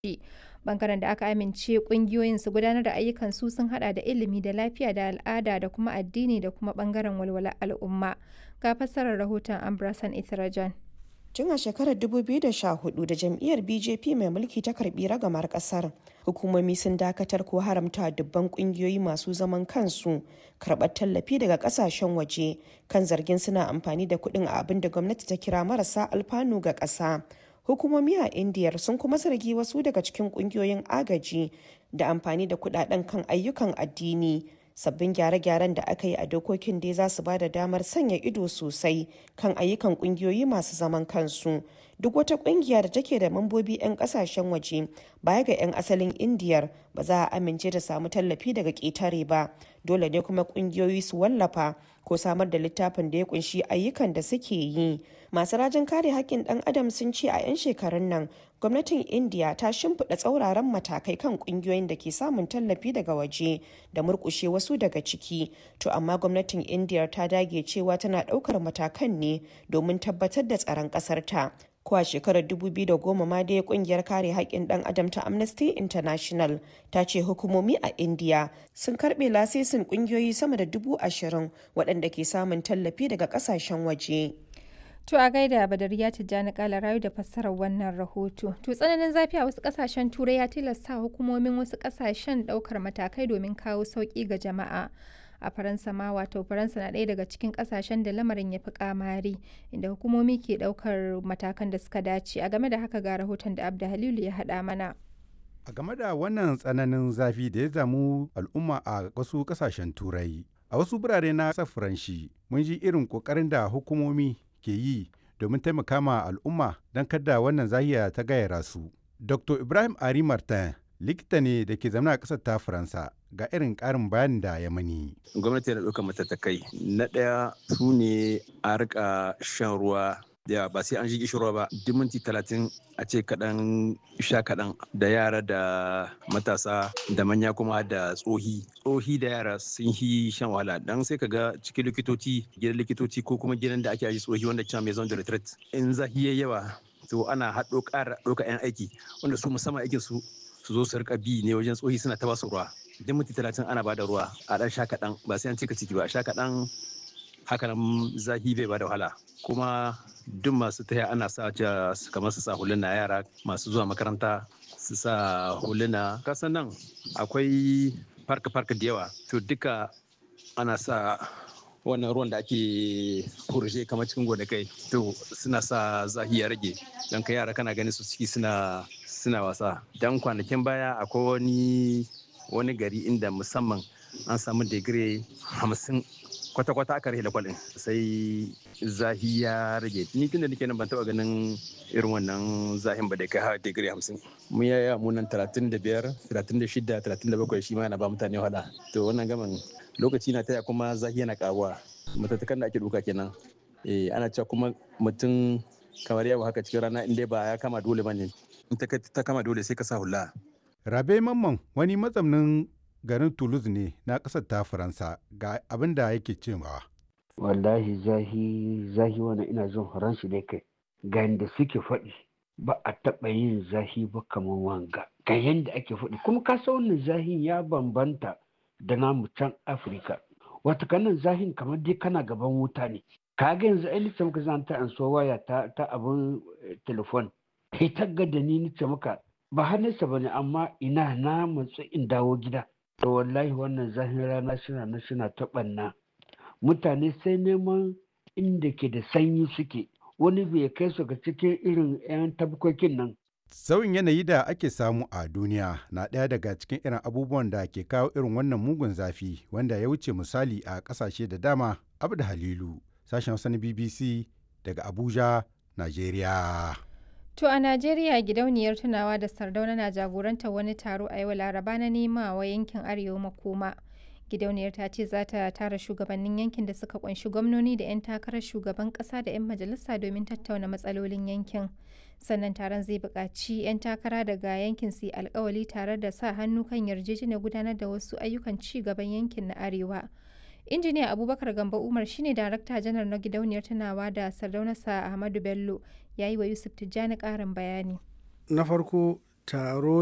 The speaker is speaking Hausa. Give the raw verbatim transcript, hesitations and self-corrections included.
Ɓangaren da aka amince ƙungiyoyin su gudanar da ayyukansu sun haɗa da ilimi da lafiya da al'ada da kuma addini da kuma ɓangaren walwalar al'umma. Ga fassarar rahoton Ambrasan Ithrajan. Tun a shekarar dubu biyu da sha hudu da jam'iyyar B J P mai mulki ta karbi ragamar kasar, hukumomi sun dakatar ko haramta dubban kungiyoyi masu zaman kansu karɓar tallafi daga kasashen waje kan zargin suna amfani da kuɗin a abin da gwamnati ta kira marasa alfanu ga ƙasa. Hukumomi a Indiyar sun kuma zargi wasu daga cikin kungiyoyin agaji da amfani da kuɗaɗen kan ayyukan addini. Sabbin gyare-gyaren da aka yi a dokokin dai za su ba da damar sanya ido sosai kan ayyukan kungiyoyi masu zaman kansu. Duk wata kungiya da take da mambobi 'yan kasashen waje baya ga 'yan asalin Indiyar ba za a amince da samu tallafi daga ƙetare ba. Dole ne kuma kungiyoyi su wallafa ko samar da littafin da ya kunshi ayyukan da suke yi. Masu rajin kare haƙƙin ɗan adam sun ce a 'yan shekarun nan gwamnatin Indiya ta shimfiɗa tsauraran matakai kan ƙungiyoyin da ke samun tallafi daga waje da murƙushe wasu daga ciki. To amma gwamnatin Indiya ta dage cewa tana ɗaukar matakan ne domin tabbatar da tsaron ƙasarta. Ko a shekarar dubu biyu da goma ma dai kungiyar kare haƙƙin ɗan adam ta Amnesty International ta ce hukumomi a Indiya sun karɓe lasisin ƙungiyoyi sama da dubu ashirin waɗanda ke samun tallafi daga ƙasashen waje. To a gaida Badariya Tijjani Kalarayu da fassarar wannan rahoto. To tsananin zafi a wasu kasashen Turai ya tilasta hukumomin wasu kasashen daukar matakai domin kawo sauki ga jama'a. A Faransa ma wato Faransa na ɗaya daga cikin kasashen da lamarin ya fi kamari inda hukumomi ke daukar matakan da suka dace. A game da haka ga rahoton da Abda Halilu ya haɗa mana. A game da wannan tsananin zafi da ya zamu al'umma a wasu kasashen Turai. A wasu birane na ƙasar Faranshi mun ji irin ƙoƙarin da hukumomi ke yi domin taimaka ma al'umma don kada wannan zahiya ta gayyara su. Doctor Ibrahim Ari Martin likita ne da ke zama a ƙasar ta Faransa ga irin ƙarin bayanin da ya mani. Gwamnati na ɗaukar matattakai. Na ɗaya su ne a rika shan ruwa da yawa ba sai an ji gishirwa ba. Duk minti talatin a ce kaɗan sha kaɗan da yara da matasa da manya kuma da tsohi. Tsohi da yara sun yi shan wahala dan sai ka ga cikin likitoci gidan likitoci ko kuma gidan da ake aji tsohi wanda cewa mai zon da retreat. In zahi ya yawa to ana haɗo ƙara ɗauka 'yan aiki wanda su musamman aikin su su zo su rika bi ne wajen tsohi suna ta basu ruwa. Duk minti talatin ana bada ruwa a ɗan sha kaɗan ba sai an cika ciki ba sha kaɗan haka nan zahi bai bada wahala. Kuma duk masu taya ana sa kamar su sa huluna yara masu zuwa makaranta su sa huluna. Kasan nan akwai farka-farka da yawa to duka ana sa wannan ruwan da ake kurje kamar cikin gonakai to suna sa zahi ya rage don ka yara kana ganin su ciki suna suna wasa. Dan kwanakin baya akwai wani wani gari inda musamman an samu digiri hamsin kwata-kwata aka rahe da kwalin sai zahi ya rage. Ni tun da nake nan ban taɓa ganin irin wannan zahin ba da kai har digiri hamsin. Mun yaya munan talatin da biyar, talatin da shida, talatin da bakwai shi ma yana ba mutane wahala. To wannan gaman lokaci na taya kuma zahi yana karuwa. Matattakan da ake duka kenan. Eh ana cewa kuma mutum kamar yau haka cikin rana in dai ba ya kama dole ba ne. In ta kama dole sai ka sa hula. Rabe Mamman wani mazaunin garin Toulouse ne na ƙasar ta Faransa ga abin da yake cewa. Wallahi zahi zahi wannan ina jin Faransa dai kai ga yadda suke faɗi ba a taɓa yin zahi ba kamar wanga ga yadda ake faɗi kuma ka san wannan zahin ya bambanta da namu can Afirka wata kanan zahin kamar dai kana gaban wuta ne ka ga yanzu ai nace maka zan ta anso waya ta ta abun telefon kai ta ga da ni nace maka ba hannunsa bane amma ina na matsu in dawo gida. To wallahi wannan zahin rana suna na suna ta ɓanna mutane sai neman inda ke da sanyi suke wani bai kai su ga cikin irin 'yan tabkokin nan. Sauyin yanayi da ake samu a duniya na ɗaya daga cikin irin abubuwan da ke kawo irin wannan mugun zafi wanda ya wuce misali a ƙasashe da dama. Abda Halilu sashen Hausa na B B C daga Abuja, Najeriya. To a Najeriya gidauniyar tunawa da Sardauna na jagorantar wani taro a yau Laraba na nema wa yankin Arewa makoma. Gidauniyar ta ce za ta tara shugabannin yankin da suka kunshi gwamnoni da 'yan takarar shugaban kasa da 'yan majalisa domin tattauna matsalolin yankin. Sannan taron zai buƙaci 'yan takara daga yankin su yi alkawali tare da sa hannu kan yarjejeniyar gudanar da wasu ayyukan ci gaban yankin na Arewa. Injiniya Abubakar Gambo Umar shine darakta janar na gidauniyar tunawa da Sardauna Sa Ahmadu Bello ya yi wa Yusuf Tijjani ƙarin bayani. Na farko taro